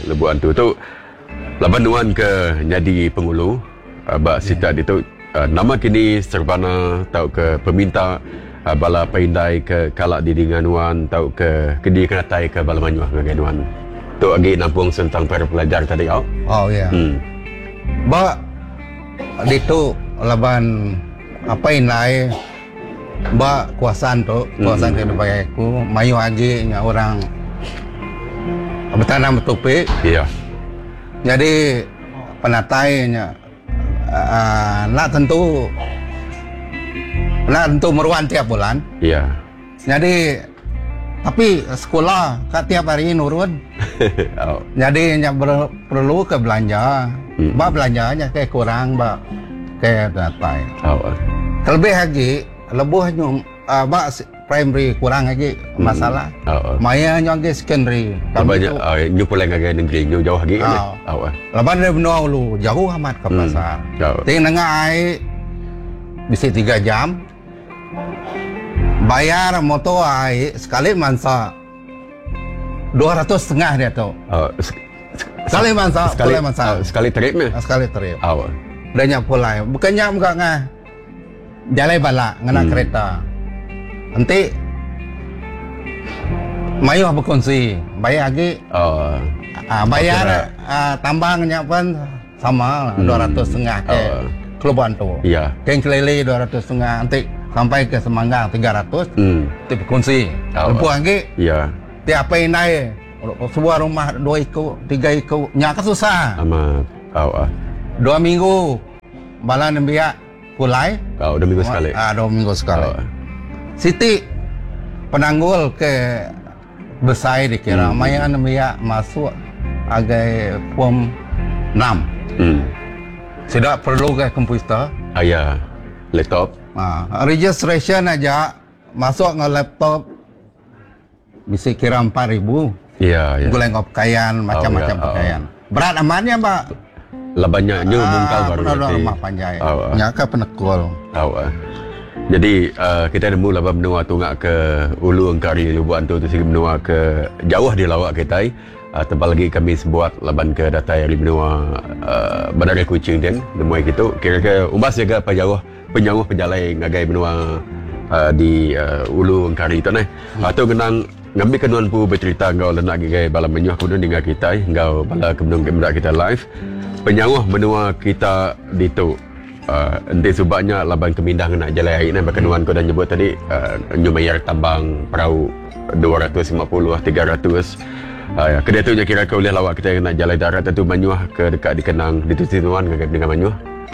lebuan tu laban nuan ke jadi pengulu bak sita itu nama kini serbana tau ke peminta bala paindai ke kalak di dinganuan tau ke kedi kenatai ke bala manyuah ngaganuan tu agi nampung tentang para pelajar tadi au. Oh ya. Ba dito laban apa indai ba kuasaan ke bayaku mayu agi nya orang bertanam topik. Iya. Jadi penatainya nak tentu meruan tiap bulan. Iya. Jadi tapi sekolah tiap hari nurun. Oh. Jadi perlu ke belanja. Ba belanjanya kayak kurang ba kayak datai. Oh. Terlebih lagi lebuhnya ba primary kurang lagi masalah. Maya nyongge secondary. Banyak nyu pulang ke negeri nyu jauh lagi ni. Laban dari benua lu jauh amat ke pasar. Ting nengai bisa 3 jam. Bayar motor ai sekali mansa 200 setengah dia tu. Sekali mansa, sekali trip ni. Sekali trip. Banyak pulai. Bukannya enggak ngah. Jalai bala ngena kereta. Nanti mayu berkongsi, bayar lagi. Bayar tambangnya pun sama 200 setengah ke Keluban tu. Iya. Keng kelele 200 setengah, nanti sampai ke Semanggang 300. Nanti berkongsi. Lepas lagi. Iya. Tiap naik sebuah rumah 2 ikut, 3 ikut, nyak susah. Amat. 2 minggu bala nembiak pulai. 2 minggu sekali. 2 minggu sekali. Siti penanggul ke besar dikira mayan dia masuk agak form 6. Sudah perlu ke komputer. Ya, laptop. Registration aja masuk ke laptop bisa kira 4,000. Iya. Guleng pakaian macam-macam pakaian. Berat amannya Mbak. Lebanya nyu bungkal baru nanti. Rumah panjai. Nyaka penekul. Jadi kita nemu laban benua tungak ke Ulu Engkari Lubuan tu segi benua ke jauh di lawak kita. Tebal lagi kami sebuat laban ke datai dari benua Bandar Kuching dan demui gitu. Kira-kira umbas jaga penjauh penjalai ngagai benua di Ulu Engkari tu nah. Atau genang ngambil kenuan pu bercerita engkau lenak gagai bala menyuah kemudian dengan kita engkau bala kemudian kamera kita live. Penyawah benua kita di tu nanti sebabnya laban kemindah nak jalan air ni berkenuan kau dah nyebut tadi nyu bayar tambang perahu 250 300 kedai tu je kira kau boleh lawak kita nak jalan darat tu Manyuah ke dekat di Kenang di Tuan dengan Manyuah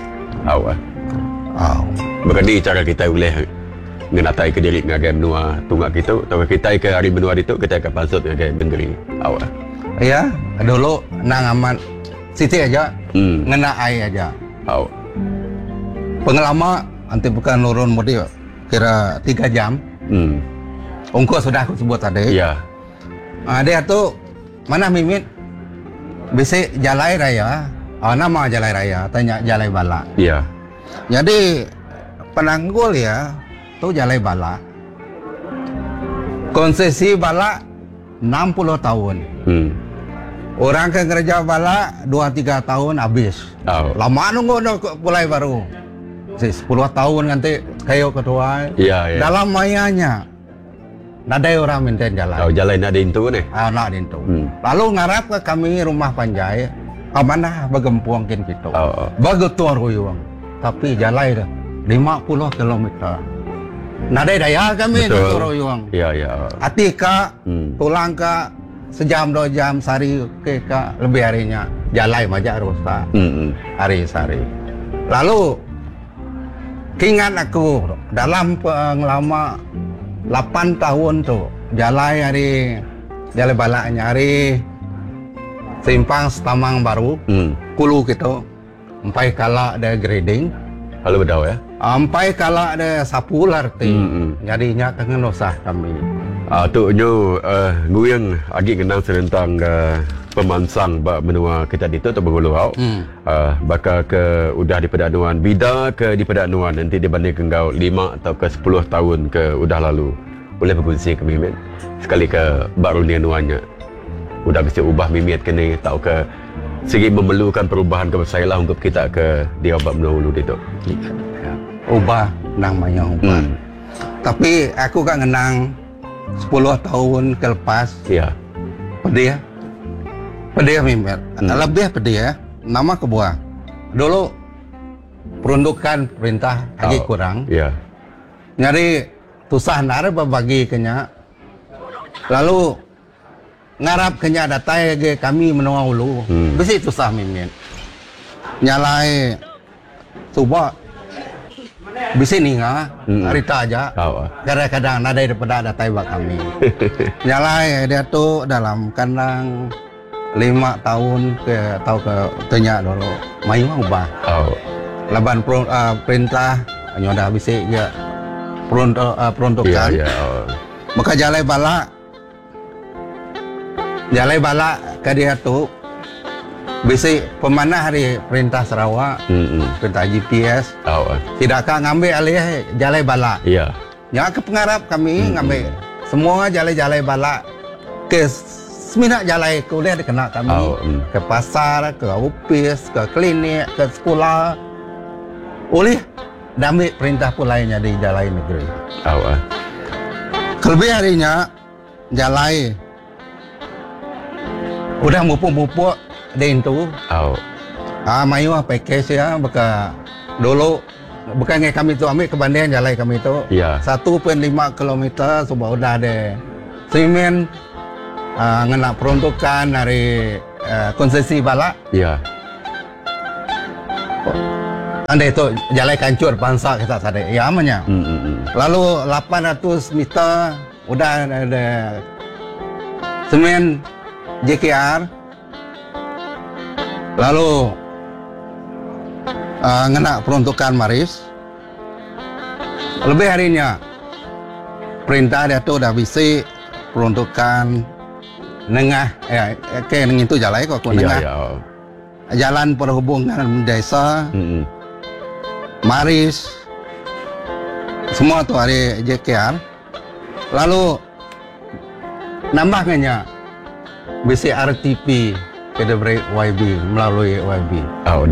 berani cara kita boleh ngenatai ke diri ngagai benua tungak kita atau kita ke hari benua itu kita akan pasut ngagai negeri ya dulu nang aman siti aja ngena air aja pengalaman nanti bukan nurun mudi kira 3 jam. Ongkos sudah aku sebut tadi. Iya. Dia tu mana mimit bisa jalai raya. Nama jalai raya, tanya jalai bala. Iya. Jadi penanggul ya tu jalai bala. Konsesi bala 60 tahun. Orang ke kerja bala 2-3 tahun habis. Lama nunggu mulai baru. 10 tahun nanti kayak ketua. Iya. Dalam mayanya ada orang minta jalan. Jalan nak dintu ni. Nak dintu. Lalu ngarap ke kami rumah panjai. Mana bagempuang kin gitu. Bagetuar ruyuang. Tapi jalan dah 50 kilometer. Nada daya kami tu ruyuang. Iya. Atika tulang ka sejam 2 jam sehari ke lebih harinya jalan majak rusak. Hari-hari. Lalu ingat aku dalam pengalaman 8 tahun tu jalan balaknya hari simpang Setamang Baru Kulu gitu sampai kala ada grading kalau bedau ya sampai kala ada sapu larti jadinya kangen usah kami tu nyu nguyang agi kenang serentang pemansang bak menua kita itu atau berguluau bakal ke udah di pedanuan bida ke di pedanuan nanti dibanding ke engkau 5 atau ke 10 tahun ke udah lalu boleh berkongsi ke Mimin sekali ke baru ni nuannya udah bisa ubah mimiat kini tau ke segi memerlukan perubahan ke saya lah untuk kita ke dia obat menua ulu itu. Ubah namanya ubah. Tapi aku kan ngenang 10 tahun kelepas. Iya. Pedih mimiat. Lebih pedih ya. Nama kebuah. Dulu peruntukan perintah lagi kurang. Iya. Nyari tusah nara berbagi kenya. Lalu ngarap kenya datai ke kami menua ulu. Besi tusah mimin. Nyalai coba bisi ninga harita aja. Kadang-kadang nada daripada datai bak kami. Nyalai dia tu dalam kandang 5 tahun ke atau ke tanya dulu. Mayu ubah. Laban perintah nyoda bisi ya peruntukan. Maka jalai bala ke dia tu bisi pemanah hari perintah Sarawak, perintah GPS. Tidakkah ngambil alih jalai bala? Iya. Ya ke pengarap kami ngambil semua jalai bala ke seminat jalai kuliah dikena kami ke pasar, ke ofis, ke klinik, ke sekolah. Oleh ambil perintah pulainya di jalai negeri. Kelebih harinya jalai udah mupuk-mupuk di itu. Mayu package ya beka dulu bukan kami tu ambil kebandingan jalai kami tu. 1.5 kilometer sudah udah ada semen ngena peruntukan dari konsesi bala. Andai itu jalai kancur bangsa kita sadar. Ya amanya. Lalu 800 meter udah ada semen JKR. Lalu ngena peruntukan Maris. Lebih harinya perintah dia tu dah bisi peruntukan nengah ke itu jalai kok nengah. Jalan perhubungan desa. Maris semua tu hari JKR. Lalu nambahnya bisi RTP ke diberi YB melalui YB.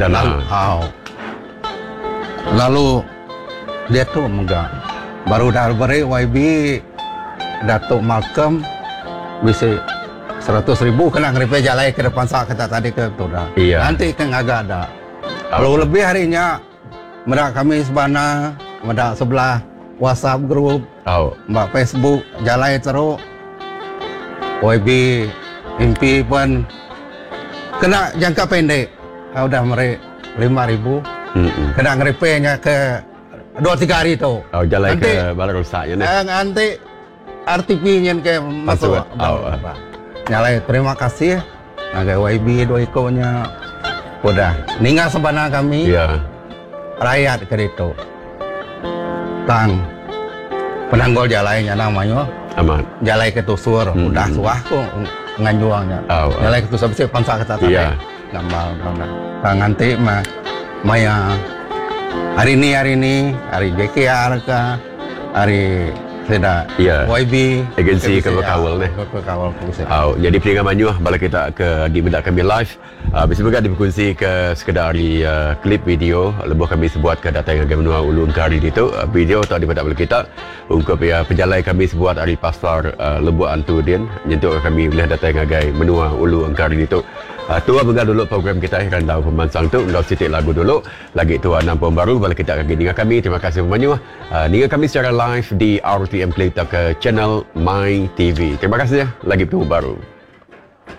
Lalu dia tu megang baru dah beri YB Datuk Malcolm bisi 100,000 kena ngeripe jalai ke depan sah kata tadi ke tu dah. Nanti kan agak ada. Kalau lebih harinya mereka kami sebana, mereka sebelah WhatsApp group, mbak Facebook, jalai teruk, YB, MP pun kena jangka pendek. Udah meri 5,000, kena ngeripenya ke 2-3 hari tu. Jalai ke balai rusaknya ni. Nanti RTP-nya ke masuk. Nyalai terima kasih, naga YB 2 ekornya, udah. Ninggal sebana kami. Rakyat ke itu tang penanggol jalainya namanya aman jalai ke tusur udah suah kok nganjuangnya jalai ke tusur bisa pansa kata tadi gambar nanti maya hari ini hari JKR ke hari tidak YB agensi kawal deh jadi peringatan Manyuah bala kita ke di bedak kami live bisa juga dikongsi ke sekedar di klip video lebuh kami sebuat ke data yang menua ulu Engkari itu video tak di bedak bala kita untuk penjalai kami sebuat dari pasar lebuh antu din nyentuh kami boleh data yang menua ulu Engkari itu tua begal dulu program kita akan tahu pemansang tu undang sitik lagu dulu lagi tua 6 baru balik kita akan dengan kami terima kasih Manyuah dengan kami secara live di RTM Play ke channel My TV terima kasih ya lagi baru